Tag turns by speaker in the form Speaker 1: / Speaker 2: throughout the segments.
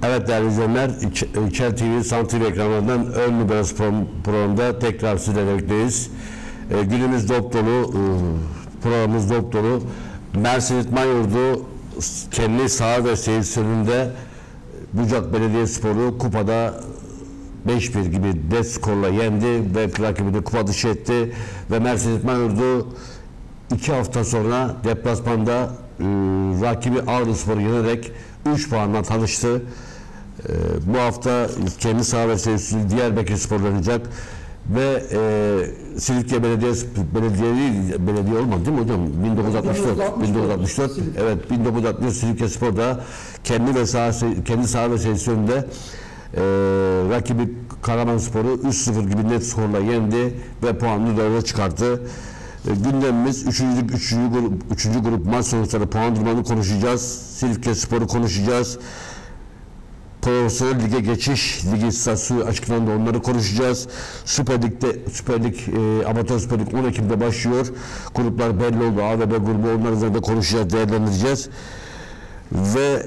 Speaker 1: Evet değerli izleyenler, İlker TV, San TV ekranlarından ön numara programında tekrar sizlerle birlikteyiz. Günümüz dop dolu, programımız dop dolu. Mersin İtman Yurdu kendi saha ve seyir sürümünde Bucak Belediyespor'u kupada 5-1 gibi net skorla yendi ve rakibini kupa dışı etti ve Mersin İtman Yurdu 2 hafta sonra deplasmanda rakibi Ağrıspor'u yenerek 3 puanla tanıştı. Bu hafta kendi saha ve seyircisi Diyarbakırspor oynayacak ve Silifke belediye olmadı değil mi hocam? 1964. Evet, 1964 Silifke Spor da kendi saha ve seyircisi önünde rakibi Karamanspor'u 3-0 gibi net skorla yendi ve puanını 4'e çıkarttı. Gündemimiz 3. grup maç sonuçları, puan durumunu konuşacağız. Silifke Spor'u konuşacağız. Profesyonel lige geçiş, ligi statüsü açıklandı, onları konuşacağız. Süper Lig, Amatör Süper Lig 10 Ekim'de başlıyor. Gruplar belli oldu. A ve B grubu, onlar üzerinde konuşacağız, değerlendireceğiz. Ve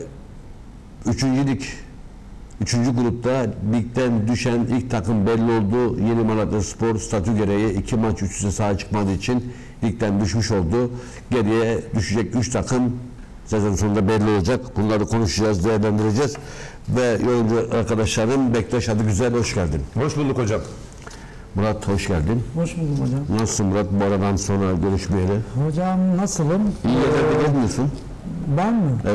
Speaker 1: 3. grupta ligden düşen ilk takım belli oldu. Yeni Malatyaspor statü gereği 2 maç üst üste sahaya çıkmadığı için ligden düşmüş oldu. Geriye düşecek 3 takım sezon sonunda belli olacak. Bunları konuşacağız, değerlendireceğiz. Ve yorumcu arkadaşlarım, Bektaş Adıgüzel, hoş geldin.
Speaker 2: Hoş bulduk hocam.
Speaker 1: Murat, hoş geldin.
Speaker 3: Hoş buldum hocam.
Speaker 1: Nasılsın Murat, bu aradan sonra görüşmeyeli?
Speaker 3: Hocam nasılım?
Speaker 1: İyi yerlerde gezmiyorsun.
Speaker 3: Ben mi?